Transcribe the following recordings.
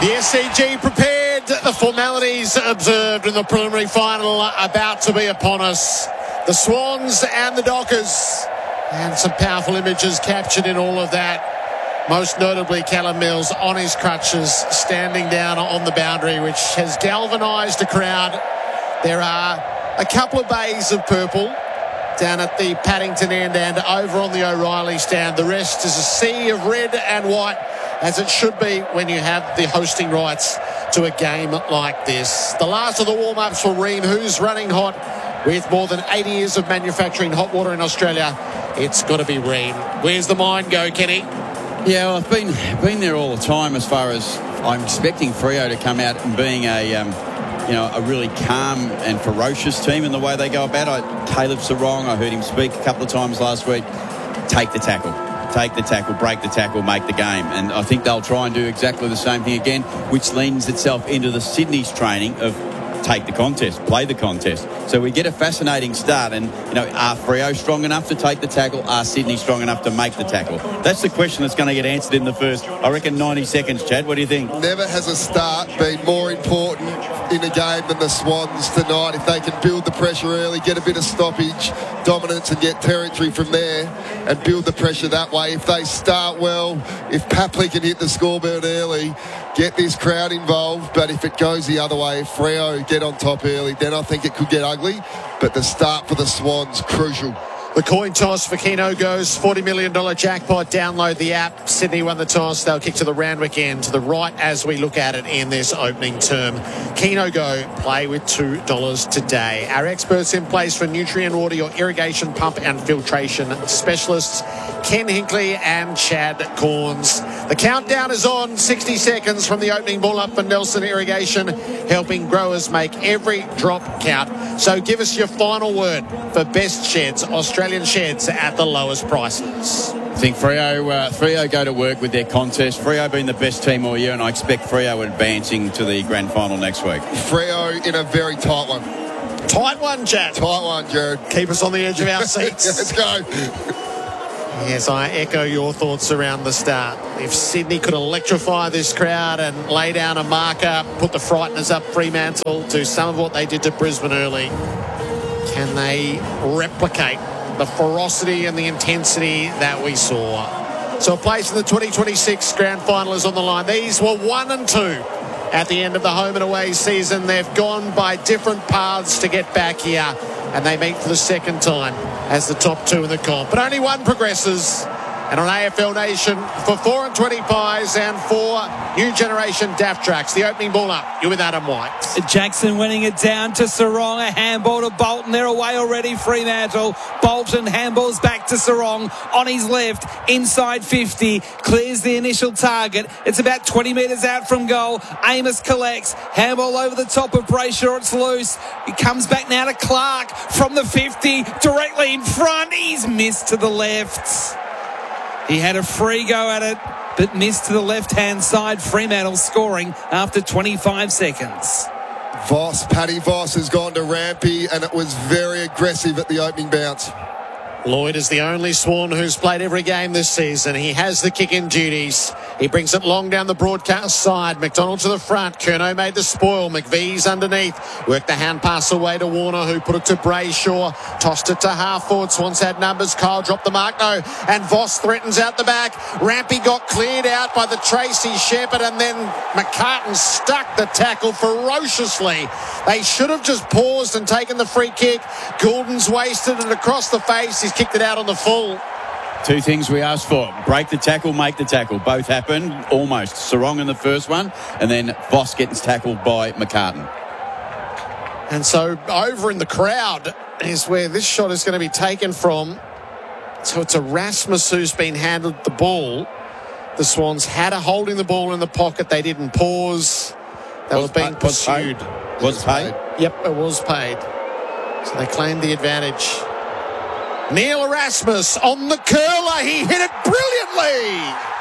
The SCG prepared, the formalities observed in the preliminary final about to be upon us. The Swans and the Dockers, and some powerful images captured in all of that. Most notably Callum Mills on his crutches, standing down on the boundary, which has galvanised the crowd. There are a couple of bays of purple down at the Paddington end and over on the O'Reilly stand. The rest is a sea of red and white, as it should be when you have the hosting rights to a game like this. The last of the warm-ups for Ream, who's running hot with more than 80 years of manufacturing hot water in Australia. It's got to be Ream. Where's the mind go, Kenny? Yeah, well, I've been there all the time, as far as I'm expecting Freo to come out and being a really calm and ferocious team in the way they go about it. Caleb Sarong, I heard him speak a couple of times last week. Take the tackle, break the tackle, make the game. And I think they'll try and do exactly the same thing again, which lends itself into the Sydney's training of take the contest, play the contest. So we get a fascinating start. And, are Freo strong enough to take the tackle? Are Sydney strong enough to make the tackle? That's the question that's going to get answered in the first, I reckon, 90 seconds, Chad. What do you think? Never has a start been more important in a game than the Swans tonight. If they can build the pressure early, get a bit of stoppage, dominance, and get territory from there and build the pressure that way. If they start well, if Papley can hit the scoreboard early, get this crowd involved. But if it goes the other way, if Freo get on top early, then I think it could get ugly. But the start for the Swans, crucial. The coin toss for Keno goes $40 million jackpot. Download the app. Sydney won the toss. They'll kick to the Randwick end to the right as we look at it in this opening term. Keno Go, play with $2 today. Our experts in place for Nutrient Water, your irrigation pump and filtration specialists, Ken Hinkley and Chad Corns. The countdown is on. 60 seconds from the opening ball up for Nelson Irrigation, helping growers make every drop count. So give us your final word for best sheds, Australian sheds at the lowest prices. I think Freo go to work with their contest. Freo been the best team all year, and I expect Freo advancing to the grand final next week. Freo in a very tight one. Tight one, Chad. Tight one, Jared. Keep us on the edge of our seats. Let's go. Yes, I echo your thoughts around the start. If Sydney could electrify this crowd and lay down a marker, put the Frighteners up Fremantle, do some of what they did to Brisbane early, can they replicate the ferocity and the intensity that we saw? So a place in the 2026 grand final is on the line. These were 1 and 2 at the end of the home and away season. They've gone by different paths to get back here, and they meet for the second time as the top two in the comp. But only one progresses. And on AFL Nation, for 4 and 20 pies and 4 new generation DAF tracks, the opening ball up. You're with Adam White. Jackson winning it down to Sarong. A handball to Bolton. They're away already, Fremantle. Bolton handballs back to Sarong on his left, inside 50. Clears the initial target. It's about 20 metres out from goal. Amos collects. Handball over the top of Brayshaw. It's loose. He comes back now to Clark from the 50, directly in front. He's missed to the left. He had a free go at it, but missed to the left-hand side. Fremantle scoring after 25 seconds. Paddy Voss has gone to Rampy, and it was very aggressive at the opening bounce. Lloyd is the only Swan who's played every game this season. He has the kick-in duties. He brings it long down the broadcast side. McDonald to the front. Curnow made the spoil. McVee's underneath. Worked the hand pass away to Warner, who put it to Brayshaw. Tossed it to half forward. Swans had numbers. Kyle dropped the mark, no. And Voss threatens out the back. Rampy got cleared out by the Tracy Shepherd, and then McCartan stuck the tackle ferociously. They should have just paused and taken the free kick. Goulden's wasted it across the face. He's kicked it out on the full. Two things we asked for: break the tackle, make the tackle. Both happened almost. Sarong in the first one, and then Voss gets tackled by McCartan. And so over in the crowd is where this shot is going to be taken from. So it's Erasmus who's been handed the ball. The Swans had a holding the ball in the pocket. They didn't pause. They were being pursued. Was paid? Yep, it was paid. So they claimed the advantage. Neil Erasmus on the curler. He hit it brilliantly.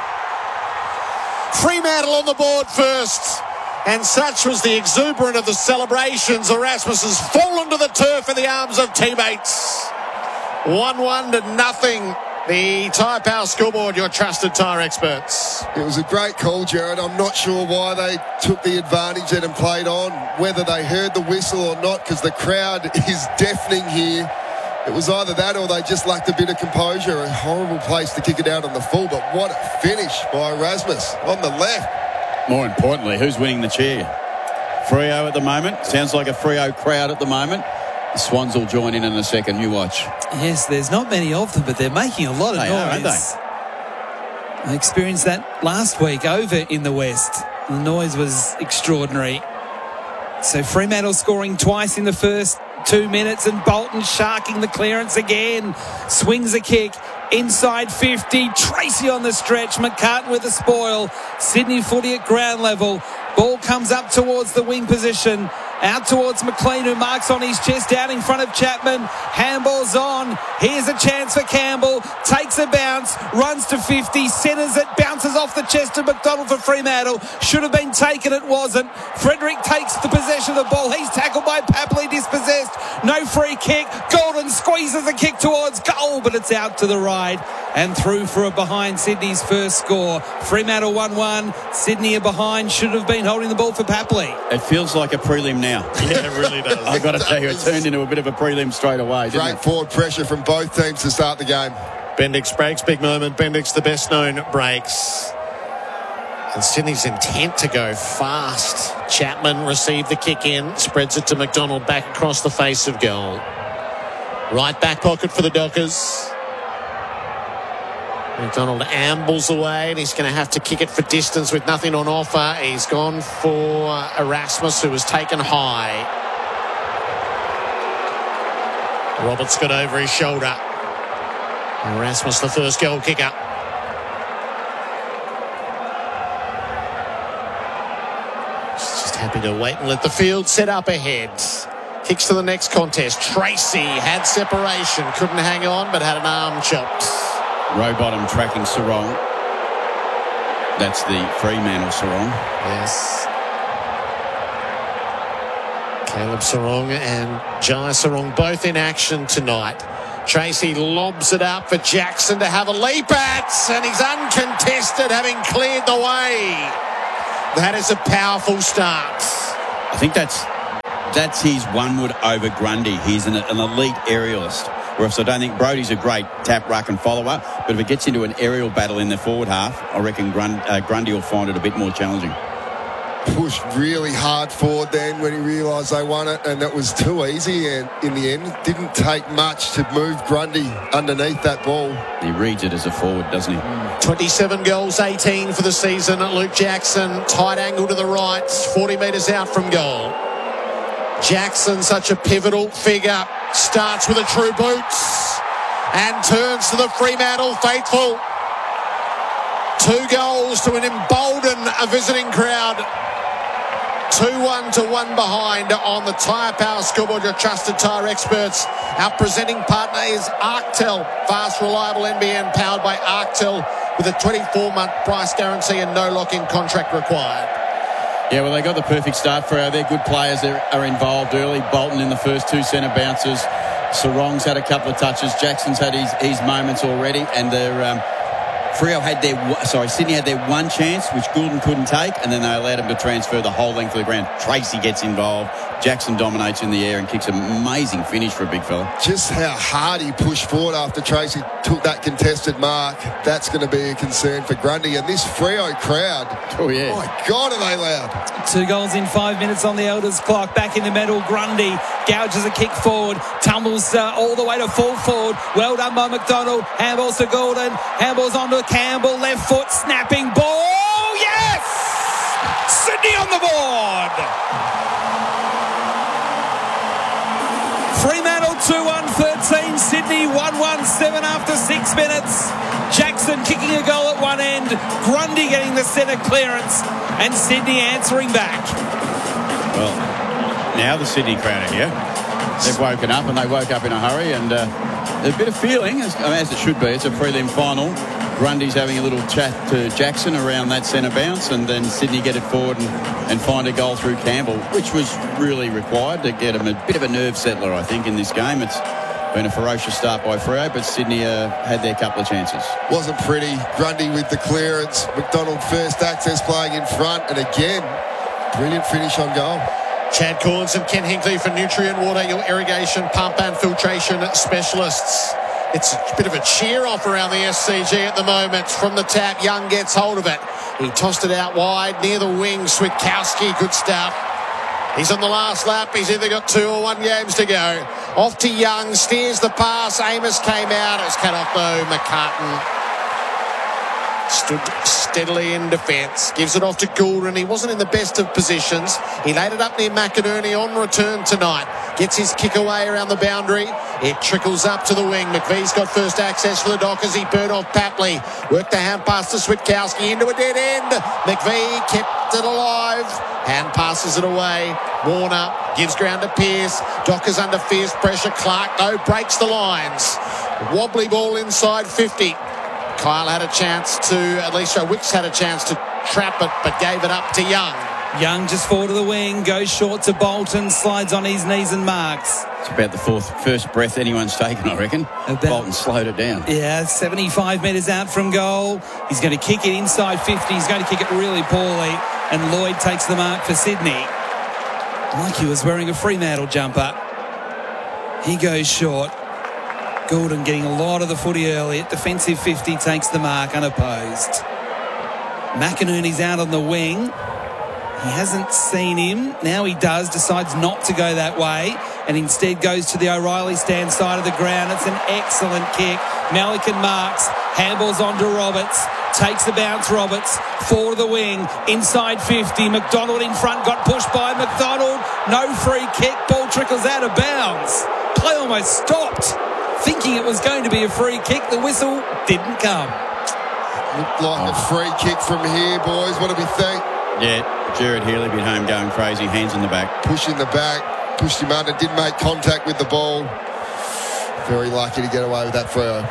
Fremantle on the board first. And such was the exuberance of the celebrations. Erasmus has fallen to the turf in the arms of teammates. 1-1 to nothing The Tyre Power Scoreboard, your trusted tyre experts. It was a great call, Jared. I'm not sure why they took the advantage and played on, whether they heard the whistle or not, because the crowd is deafening here. It was either that or they just lacked a bit of composure. A horrible place to kick it out on the full, but what a finish by Erasmus on the left. More importantly, who's winning the cheer? Freo at the moment. Sounds like a Freo crowd at the moment. The Swans will join in a second. You watch. Yes, there's not many of them, but they're making a lot of noise. Aren't they? I experienced that last week over in the West. The noise was extraordinary. So Fremantle scoring twice in the first 2 minutes, and Bolton sharking the clearance again. Swings a kick inside 50. Tracy on the stretch. McCartan with the spoil. Sydney footy at ground level. Ball comes up towards the wing position. Out towards McLean, who marks on his chest, out in front of Chapman. Handball's on. Here's a chance for Campbell. Takes a bounce, runs to 50, centres it, bounces off the chest of McDonald for Fremantle. Should have been taken, it wasn't. Frederick takes the possession of the ball. He's tackled by Papley, dispossessed. No free kick. Golden squeezes the kick towards goal, but it's out to the right and through for a behind Sydney's first score. Fremantle 1-1. Sydney are behind. Should have been holding the ball for Papley. It feels like a prelim now. Yeah, it really does. I've got to tell you, it turned into a bit of a prelim straight away. Great forward pressure from both teams to start the game. Bendix breaks, big moment. Bendix, the best known, breaks. And Sydney's intent to go fast. Chapman received the kick in, spreads it to McDonald back across the face of goal. Right back pocket for the Dockers. McDonald ambles away and he's going to have to kick it for distance with nothing on offer. He's gone for Erasmus, who was taken high. Roberts got over his shoulder. Erasmus, the first goal kicker. Just happy to wait and let the field set up ahead. Kicks to the next contest. Tracy had separation, couldn't hang on, but had an arm chopped. Rowbottom tracking Sarong. That's the Fremantle Sarong. Yes. Caleb Sarong and Jai Sarong both in action tonight. Tracy lobs it up for Jackson to have a leap at, and he's uncontested, having cleared the way. That is a powerful start. I think that's his one wood over Grundy. He's an elite aerialist. Whereas I don't think Brodie's a great tap, ruck and follower, but if it gets into an aerial battle in the forward half, I reckon Grundy will find it a bit more challenging. Pushed really hard forward then when he realised they won it, and that was too easy, and in the end it didn't take much to move Grundy underneath that ball. He reads it as a forward, doesn't he? 27 goals, 18 for the season. Luke Jackson, tight angle to the right, 40 metres out from goal. Jackson, such a pivotal figure, starts with a true boots and turns to the Fremantle faithful. 2 goals to embolden a visiting crowd. 2-1 to 1 behind on the Tyre Power Scoreboard, your trusted tyre experts. Our presenting partner is Arctel, fast, reliable NBN powered by Arctel with a 24-month price guarantee and no lock-in contract required. Yeah, well, they got the perfect start for our. They're good players that are involved early. Bolton in the first 2 centre bounces. Sarong's had a couple of touches. Jackson's had his moments already. And Sydney had their one chance, which Goulden couldn't take, and then they allowed him to transfer the whole length of the ground. Tracy gets involved. Jackson dominates in the air and kicks an amazing finish for a big fella. Just how hard he pushed forward after Tracy took that contested mark, that's going to be a concern for Grundy. And this Freo crowd, oh yeah, my God, are they loud. 2 goals in 5 minutes on the Elders clock. Back in the middle, Grundy gouges a kick forward, tumbles all the way to full forward. Well done by McDonald. Handballs to Goulden. Handballs onto Campbell. Left foot snapping ball. Yes! Sydney on the board. Fremantle 2-1-13, Sydney 1-1-7 after 6 minutes. Jackson kicking a goal at one end, Grundy getting the centre clearance, and Sydney answering back. Well, now the Sydney crowd are here. They've woken up, and they woke up in a hurry, and a bit of feeling, as it should be. It's a prelim final. Grundy's having a little chat to Jackson around that centre bounce, and then Sydney get it forward and find a goal through Campbell, which was really required to get him a bit of a nerve settler, I think, in this game. Been a ferocious start by Freo, but Sydney had their couple of chances. Wasn't pretty. Grundy with the clearance. McDonald first access playing in front. And again, brilliant finish on goal. Chad Corns and Ken Hinkley for Nutrient Water, your irrigation pump and filtration specialists. It's a bit of a cheer off around the SCG at the moment. From the tap, Young gets hold of it. He tossed it out wide near the wing. Switkowski, good stuff. He's on the last lap. He's either got 2 or 1 games to go. Off to Young, steers the pass. Amos came out. It was cut off though. McCartan stood steadily in defence. Gives it off to Goulden. He wasn't in the best of positions. He laid it up near McInerney on return tonight. Gets his kick away around the boundary. It trickles up to the wing. McVee's got first access for the Dockers. He burned off Papley. Worked the hand pass to Switkowski into a dead end. McVee kept it alive. Hand passes it away. Warner gives ground to Pearce. Dockers under fierce pressure. Clark, though, breaks the lines. Wobbly ball inside 50. Kyle had a chance to, at least Wicks had a chance to trap it, but gave it up to Young. Young just forward to the wing, goes short to Bolton, slides on his knees and marks. It's about the first breath anyone's taken, I reckon. Bolton slowed it down. Yeah, 75 metres out from goal. He's going to kick it inside 50. He's going to kick it really poorly. And Lloyd takes the mark for Sydney. Like he was wearing a Fremantle jumper. He goes short. Goulden getting a lot of the footy early. At defensive 50, takes the mark unopposed. McInerney's out on the wing. He hasn't seen him. Now he does. Decides not to go that way and instead goes to the O'Reilly stand side of the ground. It's an excellent kick. Malikan marks. Handballs on to Roberts. Takes the bounce, Roberts. Forward of the wing. Inside 50. McDonald in front. Got pushed by McDonald. No free kick. Ball trickles out of bounds. Play almost stopped. Thinking it was going to be a free kick. The whistle didn't come. Looked like a free kick from here, boys. What do we think? Yeah, Jared Healy been home going crazy. Hands in the back. Pushing the back. Pushed him under. Did make contact with the ball. Very lucky to get away with that, Freo.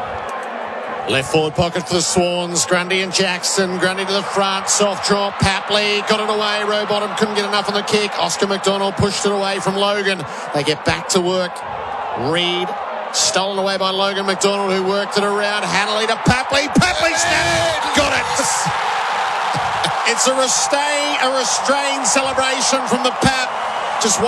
Left forward pocket for the Swans. Grundy and Jackson. Grundy to the front. Soft drop. Papley got it away. Rowbottom couldn't get enough on the kick. Oscar McDonald pushed it away from Logan. They get back to work. Reed stolen away by Logan McDonald, who worked it around. Hanley to Papley. Papley snapped. Got it. It's a restrained celebration from the Pap.